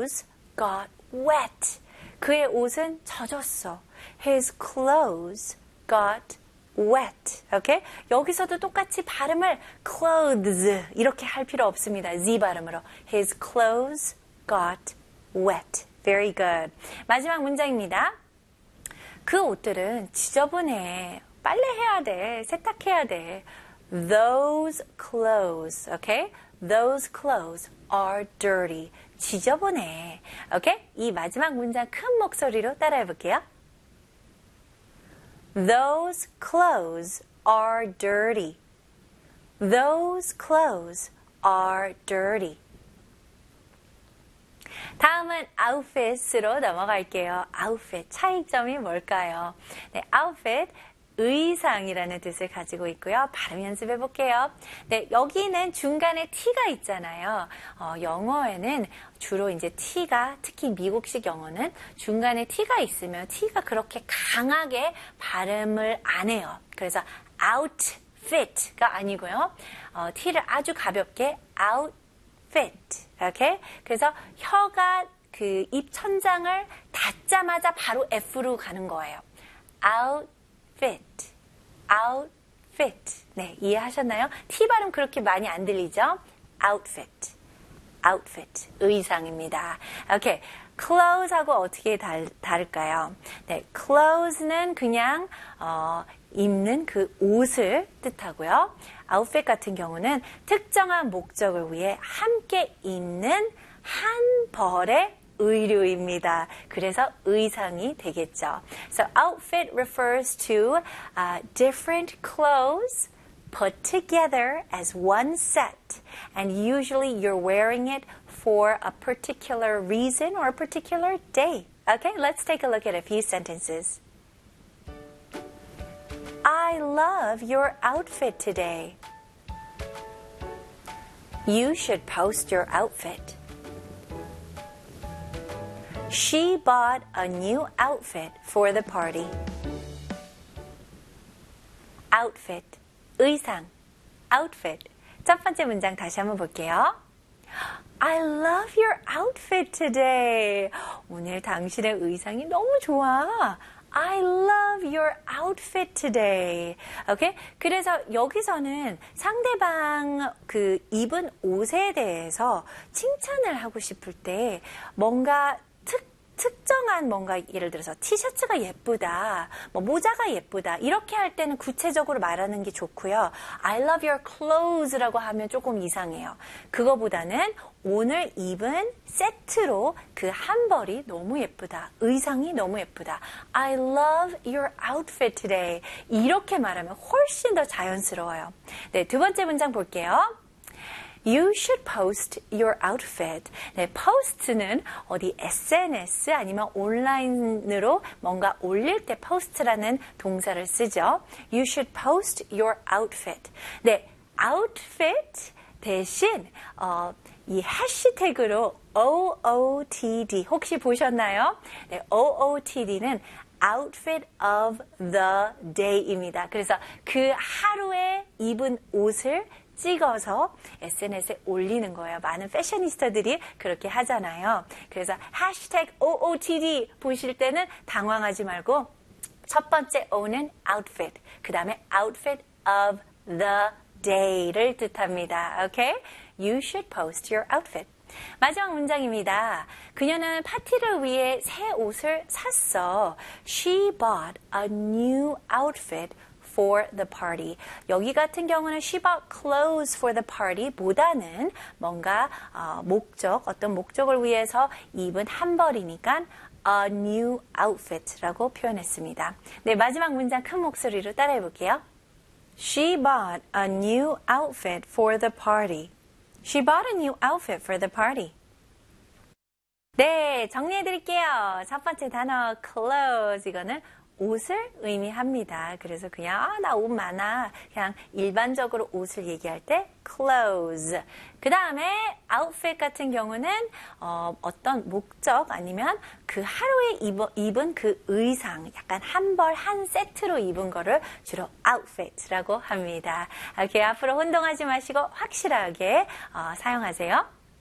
clothes got wet. 그의 옷은 젖었어. His clothes got wet. 오케이? 여기서도 똑같이 발음을 clothes 이렇게 할 필요 없습니다. Z 발음으로. His clothes got wet. Very good. 마지막 문장입니다. 그 옷들은 지저분해. 빨래해야 돼. 세탁해야 돼. Those clothes. 오케이? Those clothes are dirty. 지저분해. 오케이? 이 마지막 문장 큰 목소리로 따라해 볼게요. Those clothes are dirty. Those clothes are dirty. 다음은 outfit으로 넘어갈게요. outfit, 차이점이 뭘까요? 네, outfit, 의상이라는 뜻을 가지고 있고요. 발음 연습해 볼게요. 네, 여기는 중간에 T가 있잖아요. 영어에는 주로 이제 T가, 특히 미국식 영어는 중간에 T가 있으면 T가 그렇게 강하게 발음을 안 해요. 그래서 outfit가 아니고요. T를 아주 가볍게 outfit. 오케이? 그래서 혀가 그 입 천장을 닿자마자 바로 F로 가는 거예요. outfit. outfit. 네, 이해하셨나요? T 발음 그렇게 많이 안 들리죠? outfit. outfit. 의상입니다. 오케이. clothes하고 어떻게 다를까요? 네, clothes는 그냥 입는 그 옷을 뜻하고요. outfit 같은 경우는 특정한 목적을 위해 함께 입는 한 벌의 의류입니다. 그래서 의상이 되겠죠. So outfit refers to different clothes put together as one set, and usually you're wearing it for a particular reason or a particular day. Okay, let's take a look at a few sentences. I love your outfit today. You should post your outfit. She bought a new outfit for the party. outfit, 의상, outfit. 첫 번째 문장 다시 한번 볼게요. I love your outfit today. 오늘 당신의 의상이 너무 좋아. I love your outfit today. 오케이? 그래서 여기서는 상대방 그 입은 옷에 대해서 칭찬을 하고 싶을 때 뭔가 특정한 뭔가 예를 들어서 티셔츠가 예쁘다, 뭐 모자가 예쁘다 이렇게 할 때는 구체적으로 말하는 게 좋고요. I love your clothes라고 하면 조금 이상해요. 그거보다는 오늘 입은 세트로 그 한 벌이 너무 예쁘다. 의상이 너무 예쁘다. I love your outfit today. 이렇게 말하면 훨씬 더 자연스러워요. 네, 두 번째 문장 볼게요. You should post your outfit. 네, post는 어디 SNS 아니면 온라인으로 뭔가 올릴 때 post라는 동사를 쓰죠. You should post your outfit. 네, outfit 대신 이 해시태그로 OOTD 혹시 보셨나요? 네, OOTD는 outfit of the day입니다. 그래서 그 하루에 입은 옷을 찍어서 SNS에 올리는 거예요. 많은 패셔니스타들이 그렇게 하잖아요. 그래서 해시태그 OOTD 보실 때는 당황하지 말고 첫 번째 O는 outfit, 그 다음에 outfit of the day를 뜻합니다. Okay? You should post your outfit. 마지막 문장입니다. 그녀는 파티를 위해 새 옷을 샀어. She bought a new outfit for the party. 여기 같은 경우는 she bought clothes for the party 보다는 뭔가 어떤 목적을 위해서 입은 한 벌이니까 a new outfit라고 표현했습니다. 네, 마지막 문장 큰 목소리로 따라해 볼게요. She bought a new outfit for the party. She bought a new outfit for the party. 네, 정리해 드릴게요. 첫 번째 단어 clothes 이거는 옷을 의미합니다. 그래서 그냥 나 옷 많아. 그냥 일반적으로 옷을 얘기할 때 clothes. 그 다음에 outfit 같은 경우는 어떤 목적 아니면 그 하루에 입은 그 의상 약간 한 벌 한 세트로 입은 거를 주로 outfit라고 합니다. 이렇게 앞으로 혼동하지 마시고 확실하게 사용하세요.